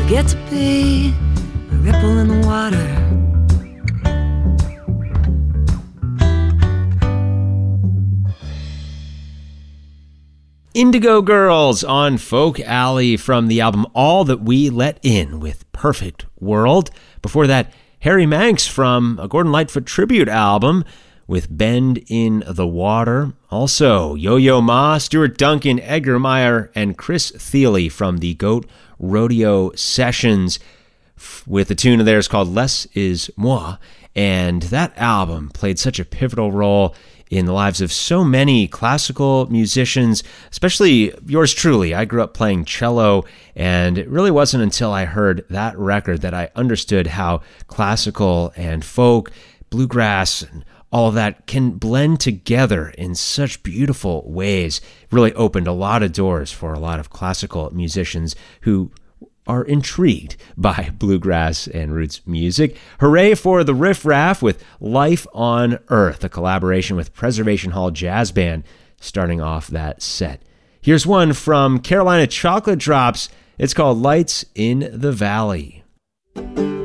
get to be a ripple in the water. Indigo Girls on Folk Alley from the album All That We Let In with Perfect World. Before that, Harry Manx from a Gordon Lightfoot tribute album with Bend in the Water. Also, Yo-Yo Ma, Stuart Duncan, Edgar Meyer, and Chris Thiele from the Goat Rodeo Sessions with a tune of theirs called Less Is Moi. And that album played such a pivotal role in the lives of so many classical musicians, especially yours truly. I grew up playing cello, and it really wasn't until I heard that record that I understood how classical and folk, bluegrass, and all of that can blend together in such beautiful ways. It really opened a lot of doors for a lot of classical musicians who are intrigued by bluegrass and roots music. Hooray for the Riff Raff with Life on Earth, a collaboration with Preservation Hall Jazz Band, starting off that set. Here's one from Carolina Chocolate Drops. It's called Lights in the Valley.